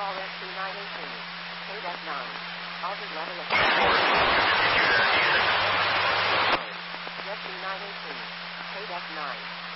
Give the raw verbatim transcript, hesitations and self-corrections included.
call S two nine eighteen. K F nine. Altered level of... S two nine eighteen. K F nine.